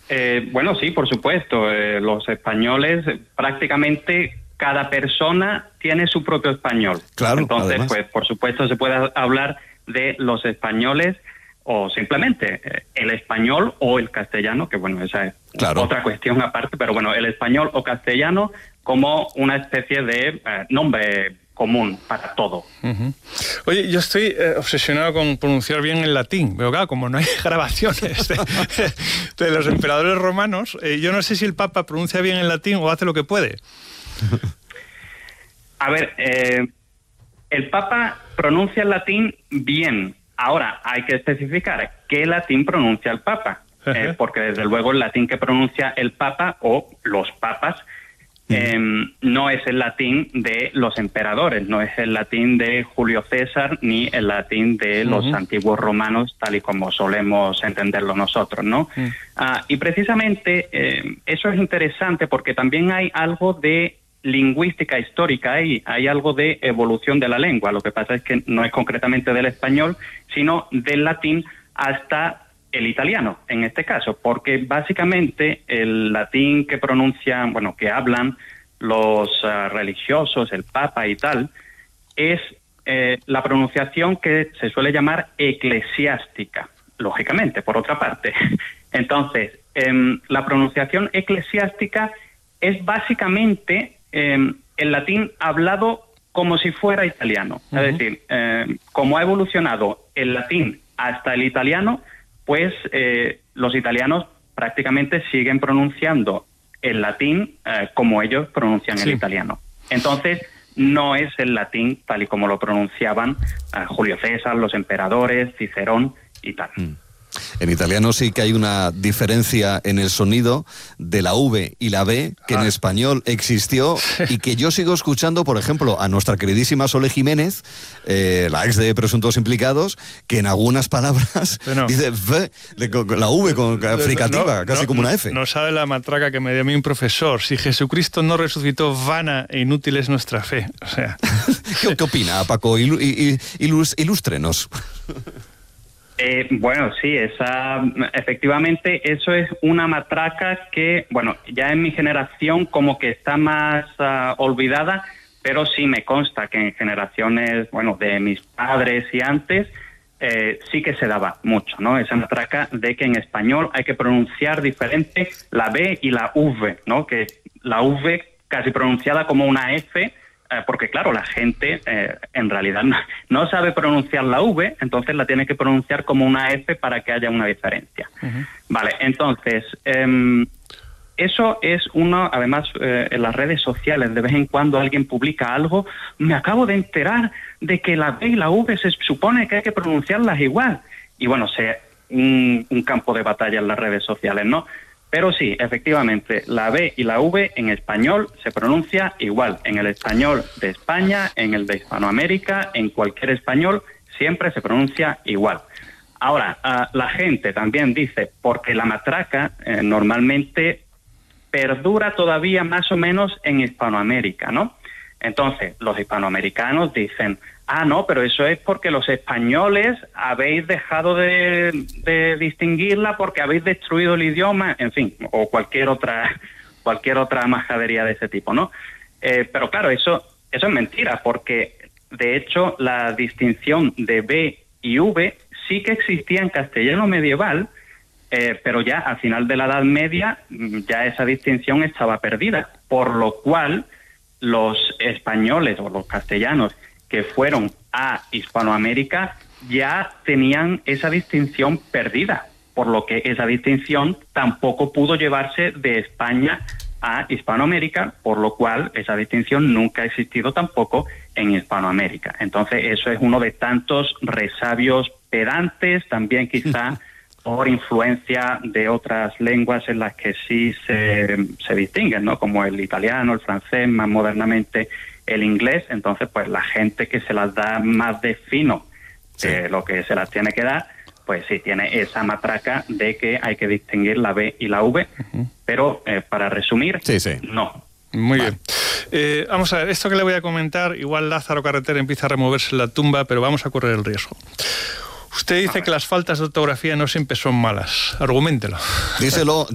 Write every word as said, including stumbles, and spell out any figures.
Eh, bueno, sí, por supuesto. Eh, los españoles, prácticamente cada persona tiene su propio español. Claro, Entonces, además. pues por supuesto se puede hablar de los españoles o simplemente eh, el español o el castellano, que bueno, esa es claro. otra cuestión aparte, pero bueno, el español o castellano como una especie de eh, nombre común para todo. Uh-huh. Oye, yo estoy eh, obsesionado con pronunciar bien el latín, pero claro, como no hay grabaciones de, de los emperadores romanos, eh, yo no sé si el Papa pronuncia bien el latín o hace lo que puede. A ver, eh, el Papa pronuncia el latín bien. Ahora, hay que especificar qué latín pronuncia el Papa, eh, porque desde luego el latín que pronuncia el Papa o los papas eh, no es el latín de los emperadores, no es el latín de Julio César ni el latín de los uh-huh. antiguos romanos, tal y como solemos entenderlo nosotros, ¿no? Uh-huh. Ah, y precisamente eh, eso es interesante porque también hay algo de lingüística histórica, hay, hay algo de evolución de la lengua. Lo que pasa es que no es concretamente del español, sino del latín hasta el italiano, en este caso, porque básicamente el latín que pronuncian, bueno, que hablan los uh, religiosos, el Papa y tal, es eh, la pronunciación que se suele llamar eclesiástica, lógicamente, por otra parte. Entonces, eh, la pronunciación eclesiástica es básicamente Eh, el latín hablado como si fuera italiano. Uh-huh. Es decir, eh, como ha evolucionado el latín hasta el italiano, pues eh, los italianos prácticamente siguen pronunciando el latín eh, como ellos pronuncian sí. el italiano. Entonces, no es el latín tal y como lo pronunciaban eh, Julio César, los emperadores, Cicerón y tal. Mm. En italiano sí que hay una diferencia en el sonido de la V y la B que ah. en español existió y que yo sigo escuchando, por ejemplo, a nuestra queridísima Sole Jiménez, eh, la ex de Presuntos Implicados, que en algunas palabras bueno, dice V, la V con fricativa, no, casi no, como una F. No sabe la matraca que me dio a mí un profesor. Si Jesucristo no resucitó, vana e inútil es nuestra fe. O sea. ¿Qué, ¿Qué opina, Paco? Ilu, ilus, ilústrenos. Eh, bueno, sí, esa, efectivamente, eso es una matraca que, bueno, ya en mi generación como que está más uh, olvidada, pero sí me consta que en generaciones, bueno, de mis padres y antes, eh, sí que se daba mucho, ¿no? Esa matraca de que en español hay que pronunciar diferente la B y la V, ¿no? Que la V casi pronunciada como una F, Eh, porque claro, la gente eh, en realidad no, no sabe pronunciar la V, entonces la tiene que pronunciar como una F para que haya una diferencia. Uh-huh. Vale, entonces, eh, eso es uno, además eh, en las redes sociales, de vez en cuando alguien publica algo, me acabo de enterar de que la B y la V se supone que hay que pronunciarlas igual. Y bueno, se, un, un campo de batalla en las redes sociales, ¿no? Pero sí, efectivamente, la B y la V en español se pronuncia igual. En el español de España, en el de Hispanoamérica, en cualquier español, siempre se pronuncia igual. Ahora, uh, la gente también dice, porque la matraca eh, normalmente perdura todavía más o menos en Hispanoamérica, ¿no? Entonces, los hispanoamericanos dicen, ah, no, pero eso es porque los españoles habéis dejado de, de distinguirla porque habéis destruido el idioma, en fin, o cualquier otra cualquier otra majadería de ese tipo, ¿no? Eh, pero claro, eso, eso es mentira, porque de hecho la distinción de B y V sí que existía en castellano medieval, eh, pero ya al final de la Edad Media ya esa distinción estaba perdida, por lo cual los españoles o los castellanos que fueron a Hispanoamérica ya tenían esa distinción perdida, por lo que esa distinción tampoco pudo llevarse de España a Hispanoamérica, por lo cual esa distinción nunca ha existido tampoco en Hispanoamérica. Entonces eso es uno de tantos resabios pedantes, también quizá por influencia de otras lenguas en las que sí se, se distinguen, ¿no? Como el italiano, el francés, más modernamente el inglés. Entonces, pues la gente que se las da más de fino de sí. lo que se las tiene que dar, pues sí tiene esa matraca de que hay que distinguir la B y la V, uh-huh. pero eh, para resumir, sí, sí. no. Muy vale. bien. Eh, vamos a ver, esto que le voy a comentar, igual Lázaro Carretera empieza a removerse en la tumba, pero vamos a correr el riesgo. Usted dice que las faltas de ortografía no siempre son malas. Arguméntelo. Díselo.